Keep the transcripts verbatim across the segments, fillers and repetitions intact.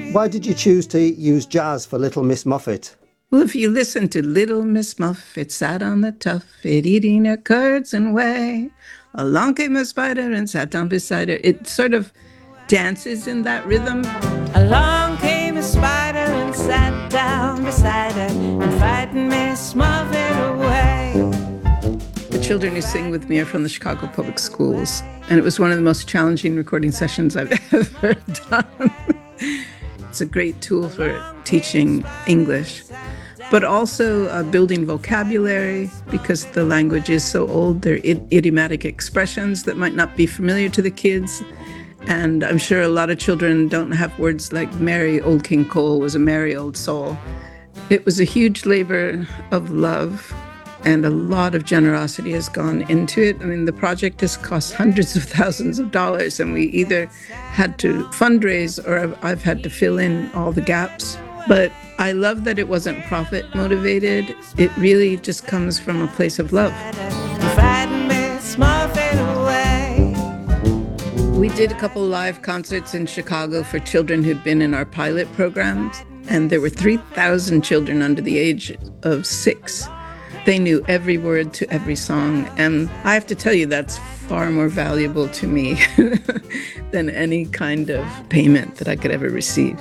Why did you choose to use jazz for Little Miss Muffet? Well, if you listen to Little Miss Muffet sat on the tuffet eating her curds and whey, along came a spider and sat down beside her. It sort of dances in that rhythm. Along came a spider and sat down beside her and frightened Miss Muffet away. The children who sing with me are from the Chicago Public Schools, and it was one of the most challenging recording sessions I've ever done. It's a great tool for teaching English, but also uh, building vocabulary, because the language is so old. There are idiomatic expressions that might not be familiar to the kids. And I'm sure a lot of children don't have words like Merry Old King Cole was a merry old soul. It was a huge labor of love, and a lot of generosity has gone into it. I mean, the project has cost hundreds of thousands of dollars, and we either had to fundraise or I've, I've had to fill in all the gaps. But I love that it wasn't profit motivated. It really just comes from a place of love. We did a couple live concerts in Chicago for children who'd been in our pilot programs, and there were three thousand children under the age of six. They knew every word to every song, and I have to tell you, that's far more valuable to me than any kind of payment that I could ever receive.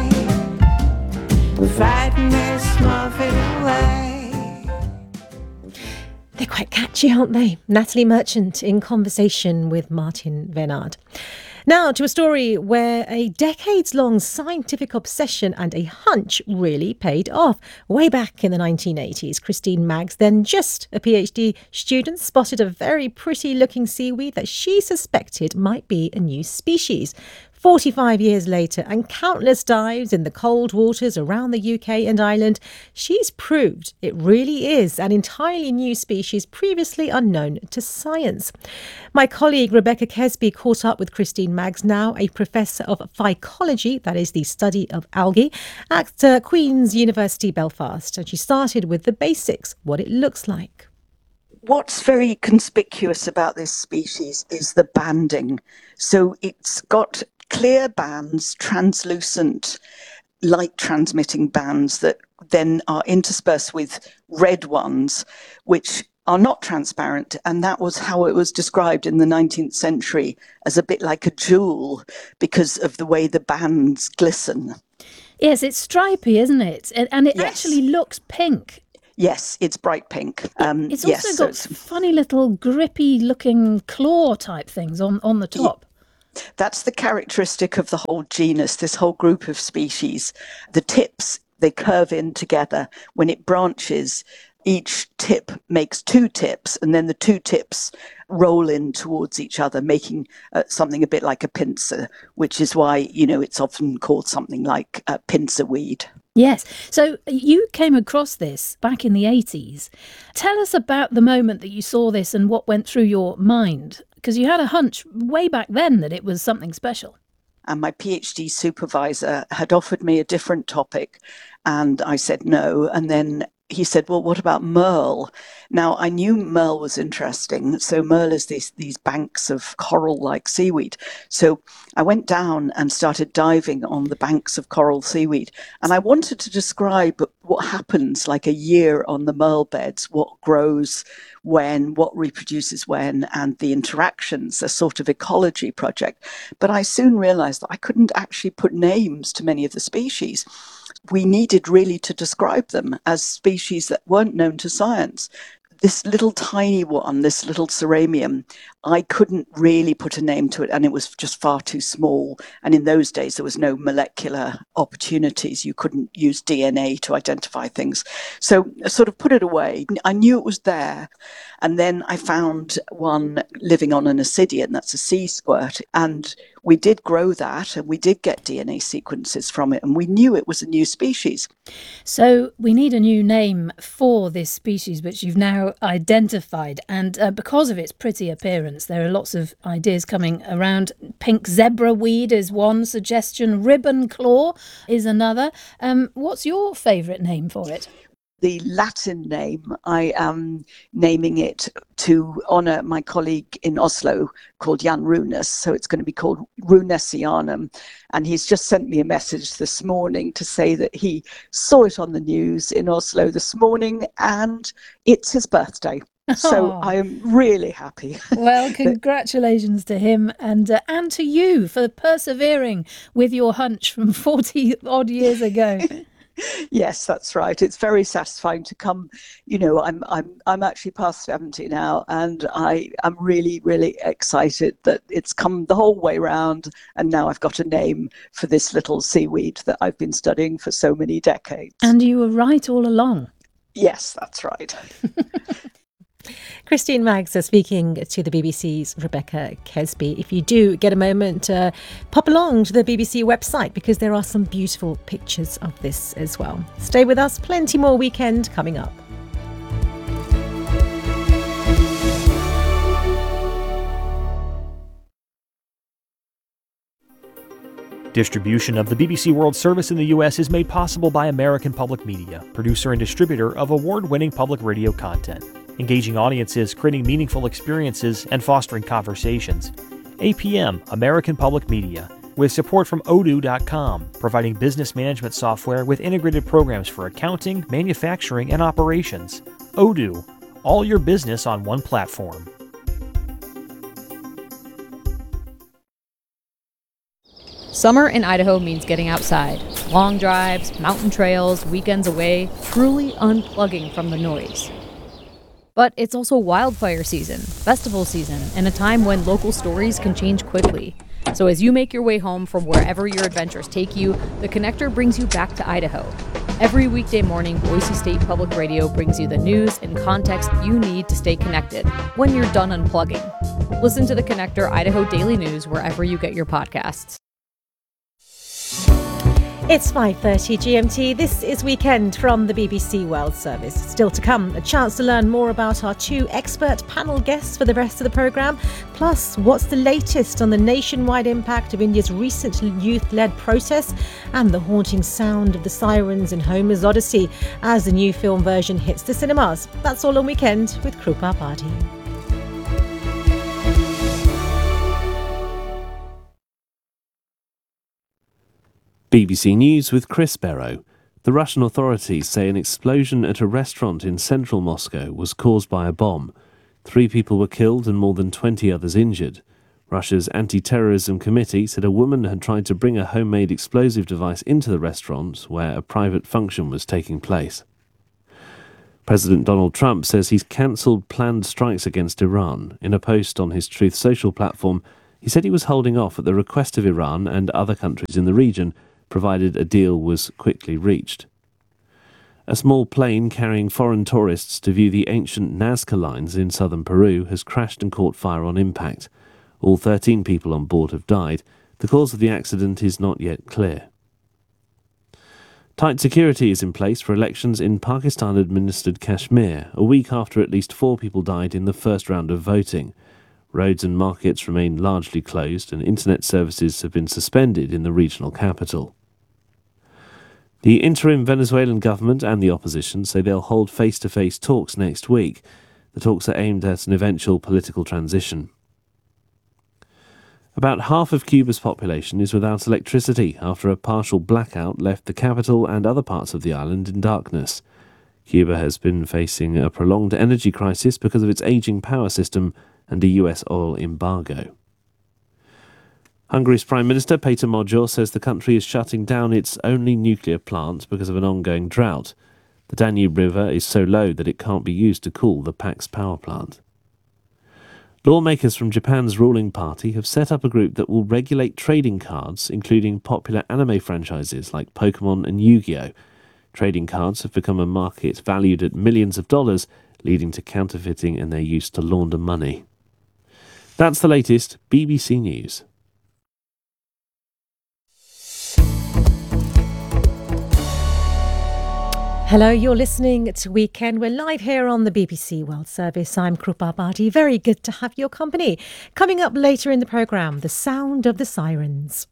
They're quite catchy, aren't they? Natalie Merchant in conversation with Martin Venard. Now to a story where a decades-long scientific obsession and a hunch really paid off. Way back in the nineteen eighties, Christine Maggs, then just a PhD student, spotted a very pretty-looking seaweed that she suspected might be a new species. forty-five years later, and countless dives in the cold waters around the U K and Ireland, she's proved it really is an entirely new species previously unknown to science. My colleague Rebecca Kesby caught up with Christine Maggs, now a professor of phycology, that is the study of algae, at uh, Queen's University Belfast. And she started with the basics, what it looks like. What's very conspicuous about this species is the banding. So it's got clear bands, translucent, light-transmitting bands that then are interspersed with red ones, which are not transparent. And that was how it was described in the nineteenth century, as a bit like a jewel because of the way the bands glisten. Yes, it's stripy, isn't it? And it yes. actually looks pink. Yes, it's bright pink. Um, it's also yes, got so it's funny little grippy-looking claw-type things on, on the top. Yeah. That's the characteristic of the whole genus, this whole group of species. The tips, they curve in together. When it branches, each tip makes two tips, and then the two tips roll in towards each other, making uh, something a bit like a pincer, which is why, you know, it's often called something like uh, pincer weed. Yes. So you came across this back in the eighties. Tell us about the moment that you saw this and what went through your mind, because you had a hunch way back then that it was something special. And my PhD supervisor had offered me a different topic, and I said no. And then he said, well, what about Merle? Now, I knew Merle was interesting. So Merle is these, these banks of coral-like seaweed. So I went down and started diving on the banks of coral seaweed. And I wanted to describe what happens like a year on the Merle beds, what grows when, what reproduces when, and the interactions, a sort of ecology project. But I soon realized that I couldn't actually put names to many of the species. We needed really to describe them as species that weren't known to science. This little tiny one, this little ceramium, I couldn't really put a name to it, and it was just far too small. And in those days, there was no molecular opportunities. You couldn't use D N A to identify things. So I sort of put it away. I knew it was there. And then I found one living on an ascidian, that's a sea squirt. And we did grow that, and we did get D N A sequences from it, and we knew it was a new species. So we need a new name for this species, which you've now identified. And uh, because of its pretty appearance, there are lots of ideas coming around. Pink zebra weed is one suggestion. Ribbon claw is another. Um, what's your favourite name for it? the Latin name, I am naming it to honour my colleague in Oslo called Jan Runes. So it's going to be called Runesianum. And he's just sent me a message this morning to say that he saw it on the news in Oslo this morning and it's his birthday. So Oh. I am really happy. Well, congratulations to him and uh, and to you for persevering with your hunch from forty odd years ago. Yes, that's right. It's very satisfying to come. You know, I'm I'm I'm actually past seventy now, and I am really really excited that it's come the whole way round, and now I've got a name for this little seaweed that I've been studying for so many decades. And you were right all along. Yes, that's right. Christine Maggs speaking to the B B C's Rebecca Kesby. If you do get a moment, uh, pop along to the B B C website because there are some beautiful pictures of this as well. Stay with us, plenty more weekend coming up. Distribution of the B B C World Service in the U S is made possible by American Public Media, producer and distributor of award-winning public radio content, engaging audiences, creating meaningful experiences, and fostering conversations. A P M, American Public Media, with support from odoo dot com, providing business management software with integrated programs for accounting, manufacturing, and operations. Odoo, all your business on one platform. Summer in Idaho means getting outside. Long drives, mountain trails, weekends away, truly unplugging from the noise. But it's also wildfire season, festival season, and a time when local stories can change quickly. So as you make your way home from wherever your adventures take you, the Connector brings you back to Idaho. Every weekday morning, Boise State Public Radio brings you the news and context you need to stay connected when you're done unplugging. Listen to the Connector Idaho Daily News wherever you get your podcasts. It's five thirty G M T. This is Weekend from the B B C World Service. Still to come, a chance to learn more about our two expert panel guests for the rest of the programme. Plus, what's the latest on the nationwide impact of India's recent youth-led protests and the haunting sound of the sirens in Homer's Odyssey as the new film version hits the cinemas. That's all on Weekend with Krupa Bhati. B B C News with Chris Barrow. The Russian authorities say an explosion at a restaurant in central Moscow was caused by a bomb. Three people were killed and more than twenty others injured. Russia's anti-terrorism committee said a woman had tried to bring a homemade explosive device into the restaurant where a private function was taking place. President Donald Trump says he's cancelled planned strikes against Iran. In a post on his Truth Social platform, he said he was holding off at the request of Iran and other countries in the region, provided a deal was quickly reached. A small plane carrying foreign tourists to view the ancient Nazca lines in southern Peru has crashed and caught fire on impact. All thirteen people on board have died. The cause of the accident is not yet clear. Tight security is in place for elections in Pakistan-administered Kashmir, a week after at least four people died in the first round of voting. Roads and markets remain largely closed and internet services have been suspended in the regional capital. The interim Venezuelan government and the opposition say they'll hold face-to-face talks next week. The talks are aimed at an eventual political transition. About half of Cuba's population is without electricity after a partial blackout left the capital and other parts of the island in darkness. Cuba has been facing a prolonged energy crisis because of its aging power system and a U S oil embargo. Hungary's Prime Minister Péter Magyar says the country is shutting down its only nuclear plant because of an ongoing drought. The Danube River is so low that it can't be used to cool the Pax power plant. Lawmakers from Japan's ruling party have set up a group that will regulate trading cards, including popular anime franchises like Pokemon and Yu-Gi-Oh! Trading cards have become a market valued at millions of dollars, leading to counterfeiting and their use to launder money. That's the latest B B C News. Hello, you're listening to Weekend. We're live here on the B B C World Service. I'm Krupa Bhati. Very good to have your company. Coming up later in the programme, the sound of the sirens.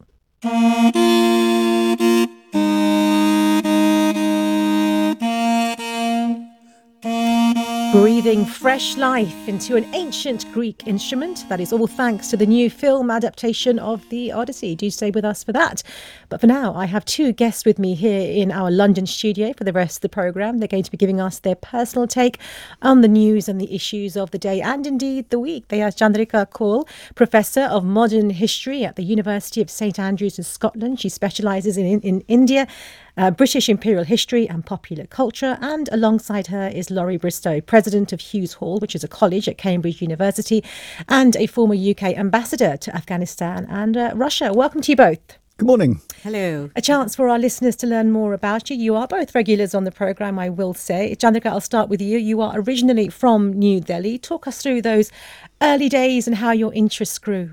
breathing fresh life into an ancient Greek instrument. That is all thanks to the new film adaptation of the Odyssey. Do stay with us for that. But for now, I have two guests with me here in our London studio for the rest of the programme. They're going to be giving us their personal take on the news and the issues of the day and indeed the week. They are Chandrika Kaul, Professor of Modern History at the University of St Andrews in Scotland. She specialises in, in, in India, Uh, British Imperial History and Popular Culture, and alongside her is Laurie Bristow, President of Hughes Hall, which is a college at Cambridge University, and a former U K ambassador to Afghanistan and uh, Russia. Welcome to you both. Good morning. Hello. A chance for our listeners to learn more about you. You are both regulars on the programme, I will say. Chandrika, I'll start with you. You are originally from New Delhi. Talk us through those early days and how your interests grew.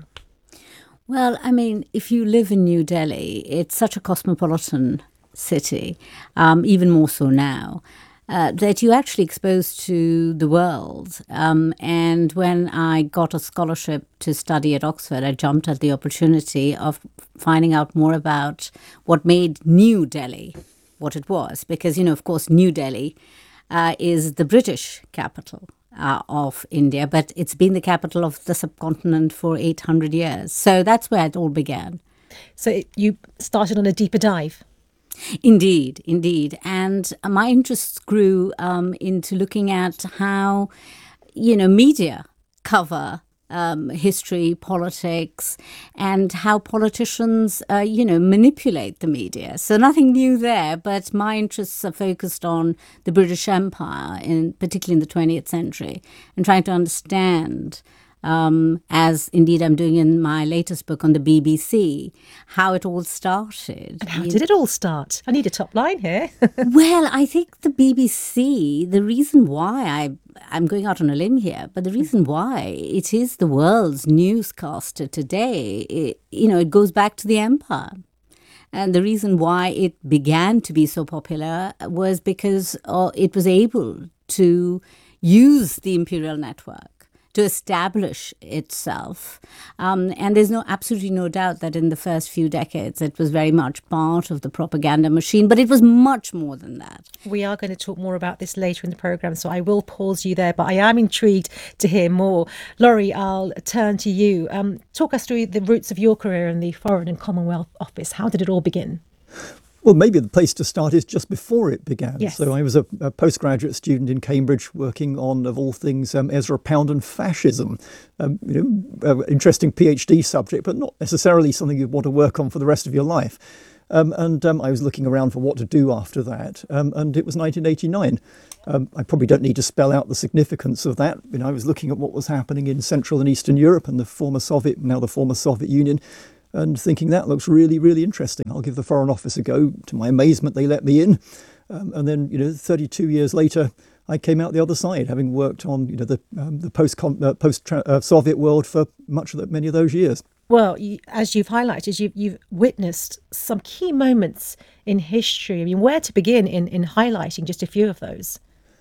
Well, I mean, if you live in New Delhi, it's such a cosmopolitan city, um, even more so now, uh, that you're actually exposed to the world. Um, and when I got a scholarship to study at Oxford, I jumped at the opportunity of finding out more about what made New Delhi what it was. Because, you know, of course, New Delhi uh, is the British capital uh, of India, but it's been the capital of the subcontinent for eight hundred years. So that's where it all began. So it, you started on a deeper dive. Indeed, indeed. And my interests grew um, into looking at how, you know, media cover um, history, politics, and how politicians, uh, you know, manipulate the media. So nothing new there, but my interests are focused on the British Empire, in particularly in the twentieth century, and trying to understand Um, as indeed I'm doing in my latest book on the B B C, how it all started. And how did it all start? I need a top line here. Well, I think the B B C, the reason why I, I'm going out on a limb here, but the reason why it is the world's newscaster today, it, you know, it goes back to the empire. And the reason why it began to be so popular was because uh, it was able to use the imperial network to establish itself. Um, and there's no absolutely no doubt that in the first few decades it was very much part of the propaganda machine, but it was much more than that. We are going to talk more about this later in the programme, so I will pause you there, but I am intrigued to hear more. Laurie, I'll turn to you. Um, talk us through the roots of your career in the Foreign and Commonwealth Office. How did it all begin? Well, maybe the place to start is just before it began. Yes. So I was a, a postgraduate student in Cambridge working on, of all things, um, Ezra Pound and fascism. Um, you know, uh, interesting PhD subject, but not necessarily something you'd want to work on for the rest of your life. Um, and um, I was looking around for what to do after that. Um, and it was nineteen eighty-nine. Um, I probably don't need to spell out the significance of that. You know, I was looking at what was happening in Central and Eastern Europe and the former Soviet, now the former Soviet Union, and thinking that looks really, really interesting. I'll give the Foreign Office a go. To my amazement, they let me in. Um, and then, you know, thirty-two years later, I came out the other side, having worked on, you know, the um, the post uh, post uh, Soviet world for much of the, many of those years. Well, you, as you've highlighted, you've, you've witnessed some key moments in history. I mean, where to begin in, in highlighting just a few of those?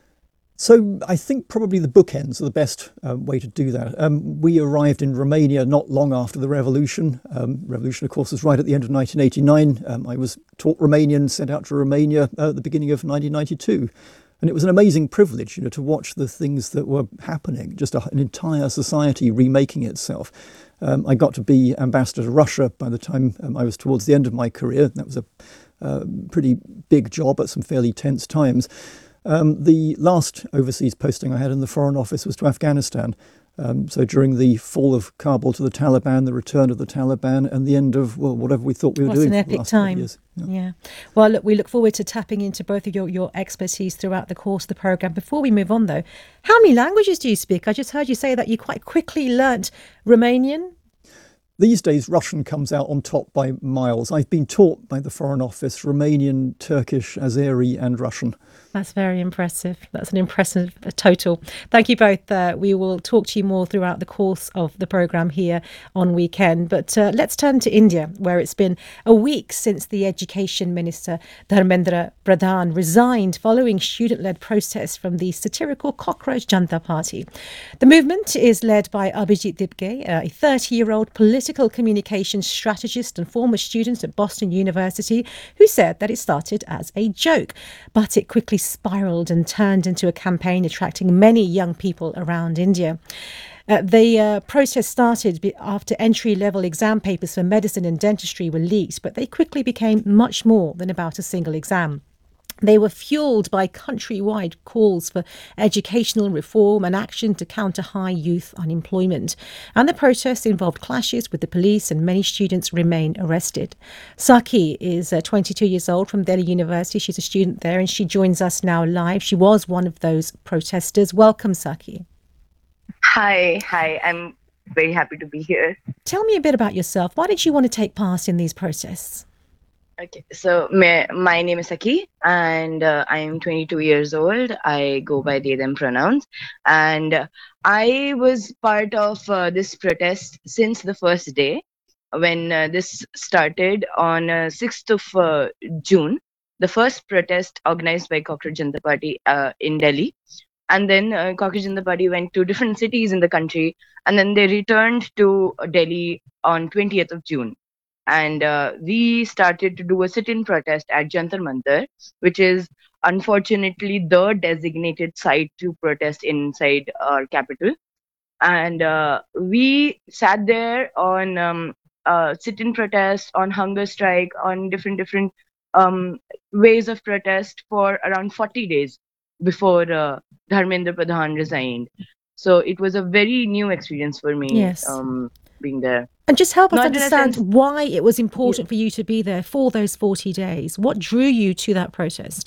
So I think probably the bookends are the best um, way to do that. Um, we arrived in Romania not long after the revolution. Um, revolution, of course, was right at the end of nineteen eighty-nine. Um, I was taught Romanian, sent out to Romania uh, at the beginning of nineteen ninety-two. And it was an amazing privilege, you know, to watch the things that were happening, just a, an entire society remaking itself. Um, I got to be ambassador to Russia by the time um, I was towards the end of my career. That was a uh, pretty big job at some fairly tense times. Um, the last overseas posting I had in the Foreign Office was to Afghanistan. Um, so during the fall of Kabul to the Taliban, the return of the Taliban, and the end of, well, whatever we thought we were What doing. an for the epic last twenty time. years. Yeah. Yeah. Well, look, we look forward to tapping into both of your, your expertise throughout the course of the programme. Before we move on, though, how many languages do you speak? I just heard you say that you quite quickly learnt Romanian. These days, Russian comes out on top by miles. I've been taught by the Foreign Office Romanian, Turkish, Azeri and Russian. That's very impressive. That's an impressive total. Thank you both. Uh, we will talk to you more throughout the course of the programme here on Weekend. But uh, let's turn to India, where it's been a week since the Education Minister, Dharmendra Pradhan, resigned following student-led protests from the satirical Cockroach Janata Party. The movement is led by Abhijit Dipke, a thirty-year-old political political communications strategist and former student at Boston University, who said that it started as a joke, but it quickly spiraled and turned into a campaign attracting many young people around India. Uh, the uh, protest started be- after entry-level exam papers for medicine and dentistry were leaked, but they quickly became much more than about a single exam. They were fueled by countrywide calls for educational reform and action to counter high youth unemployment. And the protests involved clashes with the police, and many students remain arrested. Saki is uh, twenty-two years old from Delhi University. She's a student there, and she joins us now live. She was one of those protesters. Welcome, Saki. Hi, hi. I'm very happy to be here. Tell me a bit about yourself. Why did you want to take part in these protests? Okay, so my, my name is Saki, and uh, I am twenty-two years old. I go by they, them pronouns. And uh, I was part of uh, this protest since the first day when uh, this started on uh, sixth of uh, June, the first protest organized by Cockroach Janata Party uh, in Delhi. And then uh, Cockroach Janata Party went to different cities in the country, and then they returned to Delhi on twentieth of June. And uh, we started to do a sit-in protest at Jantar Mantar, which is unfortunately the designated site to protest inside our capital. And uh, we sat there on um, uh, sit-in protest, on hunger strike, on different different um, ways of protest for around forty days before uh, Dharmendra Pradhan resigned. So it was a very new experience for me. Yes. Um, being there. And just help us Not in a understand sense- why it was important for you to be there for those forty days. What drew you to that protest?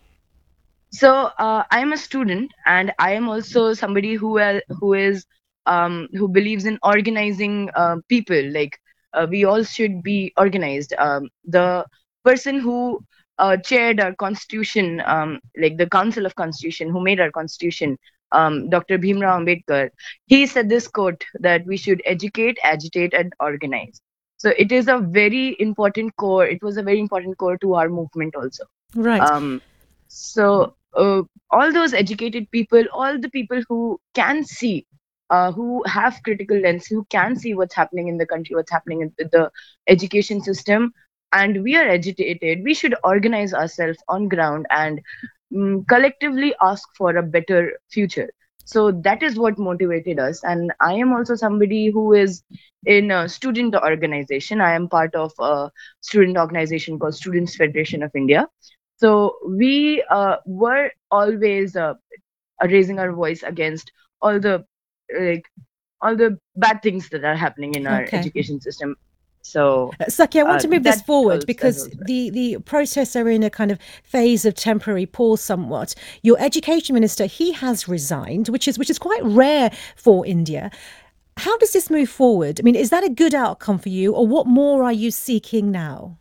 So uh, I'm a student, and I am also somebody who uh, who is um, who believes in organizing uh, people. Like uh, we all should be organized. Um, the person who uh, chaired our constitution, um, like the Council of Constitution, who made our constitution, um, Doctor Bhimrao Ambedkar, he said this quote that we should educate, agitate, and organize. So it is a very important core. It was a very important core to our movement also. Right. Um, so uh, all those educated people, all the people who can see, uh, who have critical lens, who can see what's happening in the country, what's happening in the education system, and we are agitated, we should organize ourselves on ground and um, collectively ask for a better future. So that is what motivated us. And I am also somebody who is in a student organization. I am part of a student organization called Students Federation of India. So we uh, were always uh, raising our voice against all the like all the bad things that are happening in our Okay. education system. So Uh, Saki, I want uh, to move this that forward goes- that because goes right. the, the protests are in a kind of phase of temporary pause somewhat. Your education minister, he has resigned, which is which is quite rare for India. How does this move forward? I mean, is that a good outcome for you, or what more are you seeking now?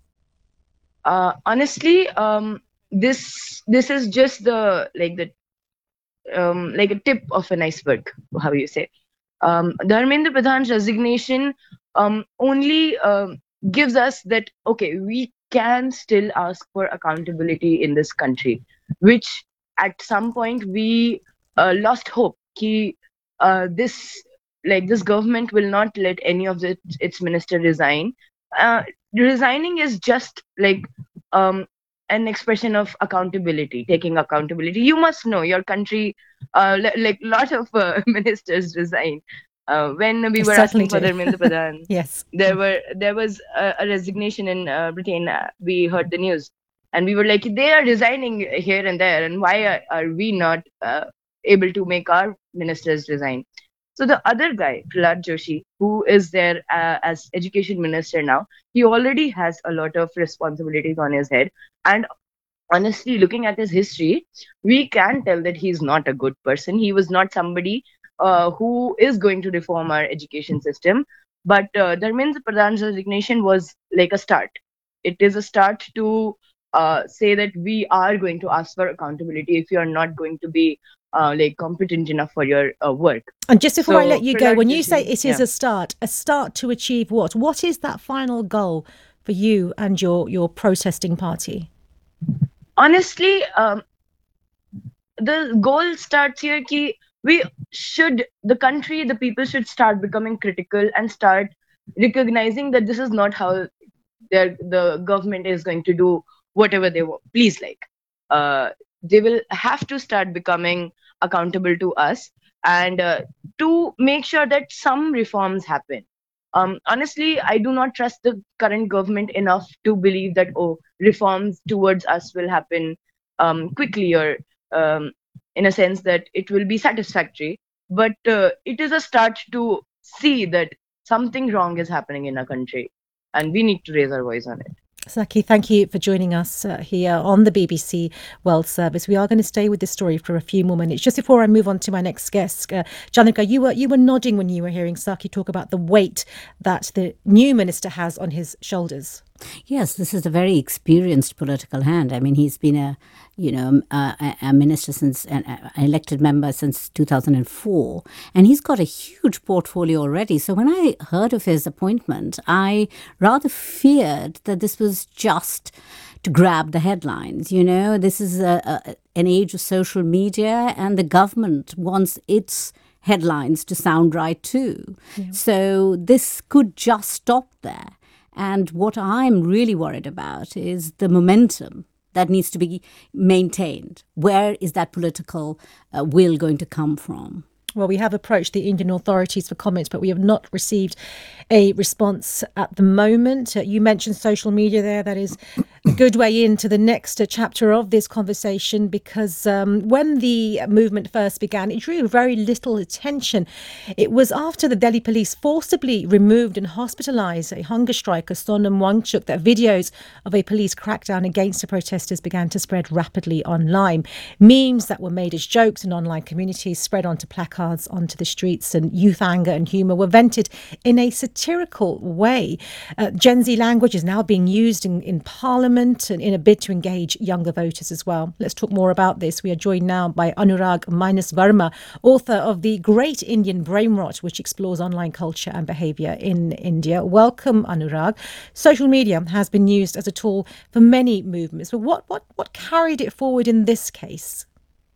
Uh, honestly, um, this this is just the like the um, like a tip of an iceberg. How you say? Um, Dharmendra Pradhan's resignation um, only um, gives us that okay, we can still ask for accountability in this country, which at some point we uh, lost hope. Ki, uh, this like this government will not let any of the, its minister resign. Uh, resigning is just like um, an expression of accountability, taking accountability. You must know your country, uh, li- like a lot of uh, ministers resign. Uh, when we They were certainly asking for do. Dharmendra Pradhan, Yes. there were there was a, a resignation in uh, Britain. Uh, we heard the news, and we were like, they are resigning here and there, and why are, are we not uh, able to make our ministers resign? So the other guy, Prahlad Joshi, who is there uh, as education minister now, he already has a lot of responsibilities on his head. And honestly, looking at his history, we can tell that he's not a good person. He was not somebody uh, who is going to reform our education system. But uh, Dharmendra Pradhan's resignation was like a start. It is a start to uh, say that we are going to ask for accountability if you are not going to be uh, like competent enough for your uh, work. And just before I So, let you go, Prahlad when you Joshi- say it is yeah. a start, a start to achieve what? What is that final goal for you and your, your protesting party? honestly, um, the goal starts here ki we should, the country, the people should start becoming critical and start recognizing that this is not how their the government is going to do whatever they want, please like. Uh, they will have to start becoming accountable to us, and uh, to make sure that some reforms happen. Um, honestly, I do not trust the current government enough to believe that, oh, reforms towards us will happen um, quickly, or um, in a sense that it will be satisfactory. But uh, it is a start to see that something wrong is happening in our country, and we need to raise our voice on it. Saki, thank you for joining us uh, here on the B B C World Service. We are going to stay with this story for a few more minutes. Just before I move on to my next guest, uh, Chandrika, you were you were nodding when you were hearing Saki talk about the weight that the new minister has on his shoulders. Yes, this is a very experienced political hand. I mean, he's been a, you know, a, a minister since, an elected member since two thousand four, and he's got a huge portfolio already. So when I heard of his appointment, I rather feared that this was just to grab the headlines. You know, this is a, a, an age of social media, and the government wants its headlines to sound right too. Yeah. So this could just stop there. And what I'm really worried about is the momentum that needs to be maintained. Where is that political uh, will going to come from? Well, we have approached the Indian authorities for comments, but we have not received a response at the moment. Uh, you mentioned social media there. That is a good way into the next uh, chapter of this conversation, because um, when the movement first began, it drew very little attention. It was after the Delhi police forcibly removed and hospitalised a hunger striker, Sonam Wangchuk, that videos of a police crackdown against the protesters began to spread rapidly online. Memes that were made as jokes in online communities spread onto placards onto the streets, and youth anger and humour were vented in a satirical way. Uh, Gen Z language is now being used in, in Parliament and in a bid to engage younger voters as well. Let's talk more about this. We are joined now by Anurag Minus Verma, author of The Great Indian Brain Rot, which explores online culture and behaviour in India. Welcome, Anurag. Social media has been used as a tool for many movements, but what, what, what carried it forward in this case?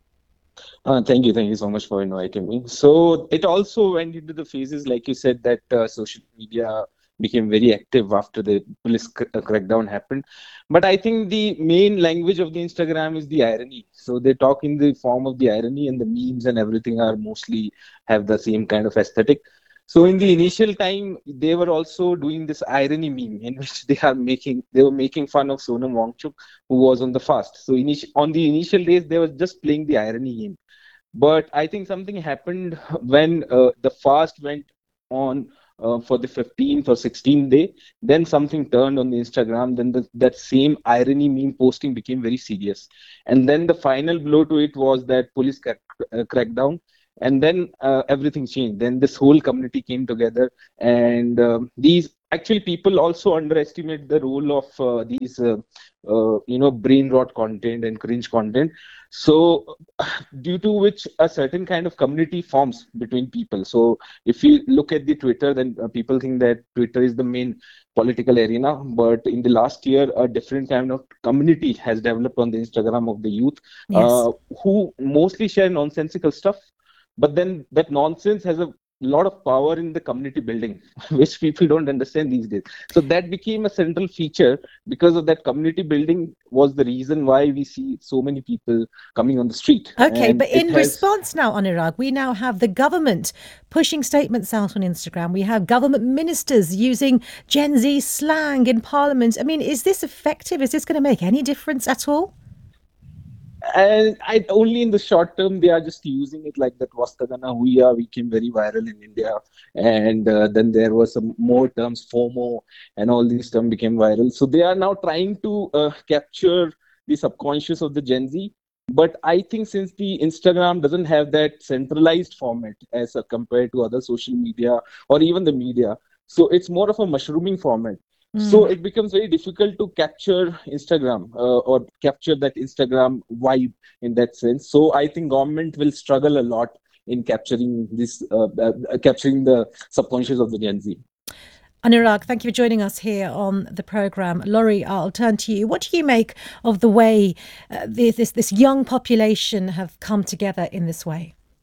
Uh, thank you. Thank you so much for inviting me. So it also went into the phases, like you said, that uh, social media became very active after the police c- uh, crackdown happened. But I think the main language of the Instagram is the irony. So they talk in the form of the irony, and the memes and everything are mostly have the same kind of aesthetic. So in the initial time, they were also doing this irony meme in which they are making they were making fun of Sonam Wangchuk, who was on the fast. So initi- on the initial days, they were just playing the irony game. But I think something happened when uh, the fast went on uh, for the fifteenth or sixteenth day. Then something turned on the Instagram. Then the, that same irony meme posting became very serious. And then the final blow to it was that police crack, uh, crackdown. And then uh, everything changed. Then this whole community came together. And um, these actually people also underestimate the role of uh, these, uh, uh, you know, brain rot content and cringe content. So due to which a certain kind of community forms between people. So if you look at the Twitter, then uh, people think that Twitter is the main political arena. But in the last year, a different kind of community has developed on the Instagram of the youth, yes. uh, who mostly share nonsensical stuff. But then that nonsense has a lot of power in the community building, which people don't understand these days. So that became a central feature. Because of that community building was the reason why we see so many people coming on the street. Okay, and but in has... response now, Anurag, we now have the government pushing statements out on Instagram. We have government ministers using Gen Z slang in Parliament. I mean, is this effective? Is this going to make any difference at all? And I, only in the short term, they are just using it like that. Vastagana Huya became very viral in India. And uh, then there were some more terms, FOMO, and all these terms became viral. So they are now trying to uh, capture the subconscious of the Gen Z. But I think since the Instagram doesn't have that centralized format as uh, compared to other social media or even the media, so it's more of a mushrooming format. Mm. So it becomes very difficult to capture Instagram uh, or capture that Instagram vibe in that sense. So I think government will struggle a lot in capturing this, uh, uh, capturing the subconscious of the Gen Z. Anurag, thank you for joining us here on the programme. Laurie, I'll turn to you. What do you make of the way uh, this, this this young population have come together in this way?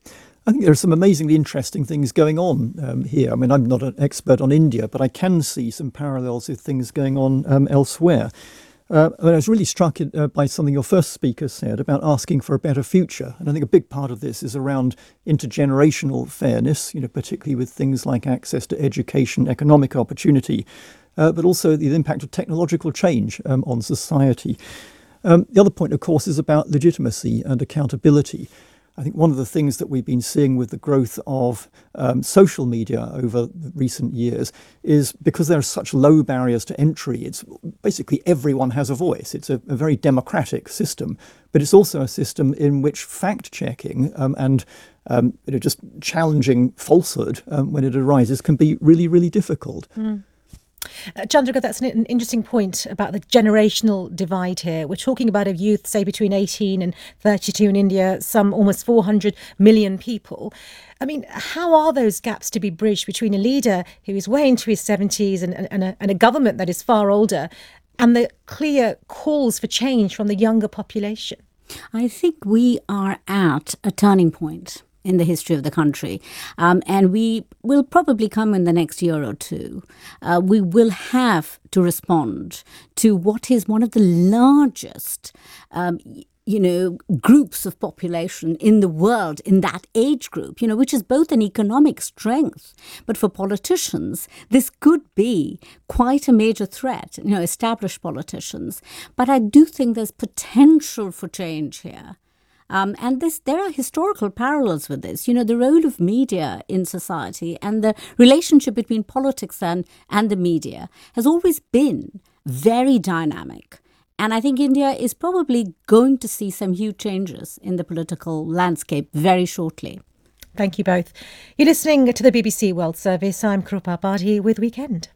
I think there are some amazingly interesting things going on um, here. I mean, I'm not an expert on India, but I can see some parallels with things going on um, elsewhere. Uh, I was really struck uh, by something your first speaker said about asking for a better future. And I think a big part of this is around intergenerational fairness, you know, particularly with things like access to education, economic opportunity, uh, but also the impact of technological change um, on society. Um, the other point, of course, is about legitimacy and accountability. I think one of the things that we've been seeing with the growth of um, social media over recent years is because there are such low barriers to entry, it's basically everyone has a voice. It's a, a very democratic system, but it's also a system in which fact-checking um, and um, you know, just challenging falsehood um, when it arises can be really, really difficult. Mm. Uh, Chandrika, that's an, an interesting point about the generational divide here. We're talking about a youth, say, between eighteen and thirty-two in India, some almost four hundred million people. I mean, how are those gaps to be bridged between a leader who is way into his seventies and, and, and, a, and a government that is far older and the clear calls for change from the younger population? I think we are at a turning point in the history of the country. Um, and we will probably come in the next year or two. Uh, we will have to respond to what is one of the largest um, you know, groups of population in the world in that age group, you know, which is both an economic strength. But for politicians, this could be quite a major threat, you know, established politicians. But I do think there's potential for change here. Um, and this, there are historical parallels with this. You know, the role of media in society and the relationship between politics and, and the media has always been very dynamic. And I think India is probably going to see some huge changes in the political landscape very shortly. Thank you both. You're listening to the B B C World Service. I'm Krupa Bhati with Weekend.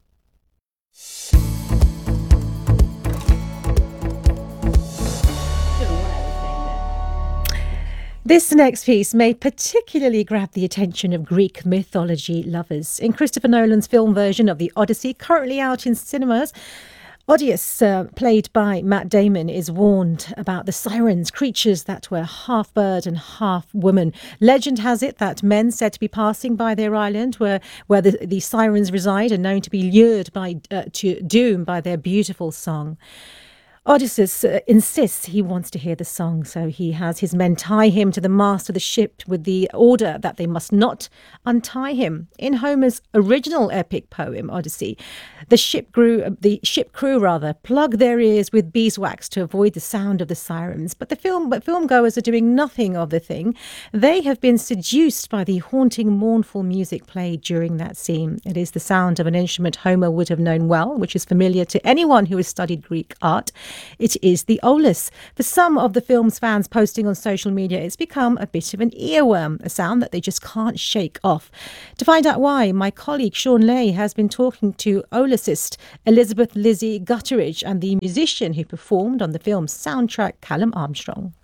This next piece may particularly grab the attention of Greek mythology lovers. In Christopher Nolan's film version of The Odyssey, currently out in cinemas, Odysseus, uh, played by Matt Damon, is warned about the sirens, creatures that were half bird and half woman. Legend has it that men said to be passing by their island where, where the, the sirens reside are known to be lured by uh, to doom by their beautiful song. Odysseus uh, insists he wants to hear the song, so he has his men tie him to the mast of the ship with the order that they must not untie him. In Homer's original epic poem, Odyssey, the ship crew, the ship crew rather, plug their ears with beeswax to avoid the sound of the sirens. But the film, but filmgoers are doing nothing of the thing. They have been seduced by the haunting, mournful music played during that scene. It is the sound of an instrument Homer would have known well, which is familiar to anyone who has studied Greek art. It is the aulos. For some of the film's fans posting on social media, it's become a bit of an earworm, a sound that they just can't shake off. To find out why, my colleague Sean Lay has been talking to aulosist Elizabeth Lizzie Gutteridge and the musician who performed on the film's soundtrack, Callum Armstrong.